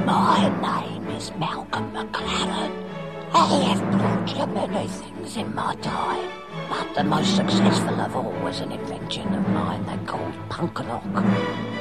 My name is Malcolm McLaren. I have brought many things in my time, but the most successful of all was an invention of mine they called Punkalok.